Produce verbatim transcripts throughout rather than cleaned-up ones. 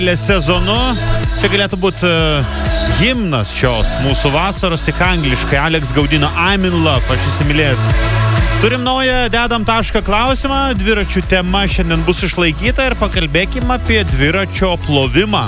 sezonu. Čia galėtų būti uh, himnas šios mūsų vasaros, tik angliškai. Alex Gaudino I'm in love, aš įsimylėjęs. Turim naują dedam tašką klausimą. Dviračių tema šiandien bus išlaikyta ir pakalbėkime apie dviračio plovimą.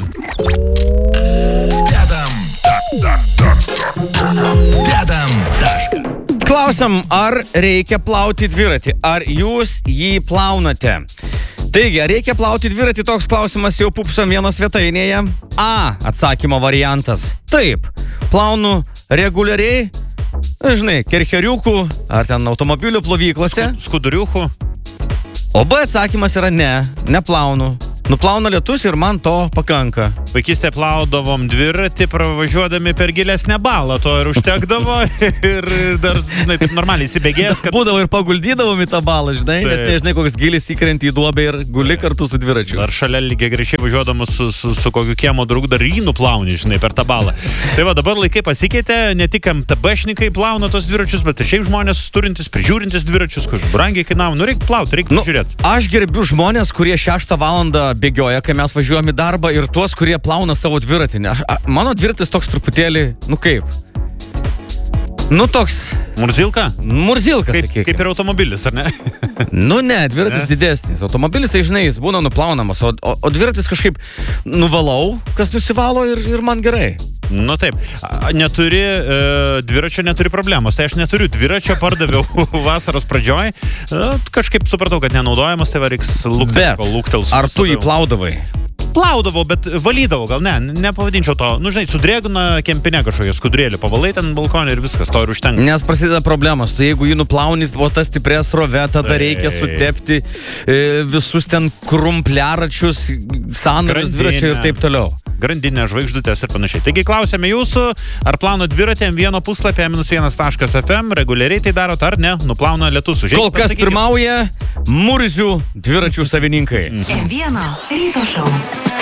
Dedam, tak, tak, tak. Dedam tašką. Klausiam, ar reikia plauti dviratį? Ar jūs jį plaunate? Taigi, ar reikia plauti dviratį? Toks klausimas jau pupsam vieno svetainėje. A. Atsakymo variantas. Taip. Plaunu reguliariai, žinai, kercheriukų ar ten automobilių plovyklose. Skuduriukų. O B. Atsakymas yra ne. Neplaunu. Nuplauna lietus ir man to pakanka. Vaikystėje plaudavom dviratį, pravažiuodami per gilesnę balą, to ir užtekdavo ir dar, žinai, taip normaliai įsibėgėjęs, kad... Būdavo ir paguldydavom į tą balą, žinai, taip. Nes tai, žinai, koks gilis įkrenti į duobę ir guli kartu su dviračiu. Ar šalia lygiai greičiai važiuodamas su, su, su kokiu kiemo draugu dar jį nuplauni, žinai, per tą balą. Tai va, dabar laikai pasikeitė, ne tik MTBšnikai plauna tos dviračius, bet ir šiaip žmonės turintis, prižiūrintis dviračius, kur brangiai kainavo. Nu, reikia plauti, reikia nu, žiūrėti. Aš gerbiu žmonės, kurie šeštą valandą bėgioja, kai mes važiuojam į darbą, ir tuos, kurie plauna savo dviratį. Aš, a, mano dviratis toks truputėlį, nu kaip? Nu toks... Murzilka? Murzilka, kaip, sakykime. kaip ir automobilis, ar ne? Nu ne, dviratis ne? Didesnis. Automobilis, tai žinai, jis būna nuplaunamas, o, o, o dviratis kažkaip nuvalau, kas nusivalo ir, ir man gerai. Nu taip, neturi, e, dviračio neturi problemos, tai aš neturiu dviračio, pardaviau vasaros pradžioj, e, kažkaip supratau, kad nenaudojamas, tai va reiks luktelti, kol luktelsiu. Ar tu jį plaudavai? Plaudavau, bet valydavau, gal ne, nepavadinčiau to, nu žinai, sudrėgina kempinė kažkokia skudrėlį, pavalai ten balkonį ir viskas, to ir užtenka. Nes prasideda problemos, tu jeigu jį nuplauni, o tas stiprės srovė, tada tai reikia sutepti e, visus ten krumpliaračius, sąnarius dviračio ir taip toliau. Grandinė, žvaigždutės ir panašiai. Taigi klausėme jūsų, ar plauna dviratį M vieno puslapį minus vienas taškas F M, reguliariai tai darot ar ne, nuplauna lietus. Užėjai, kol kas pirmauja Murzių dviračių savininkai. M vieno ryto šou.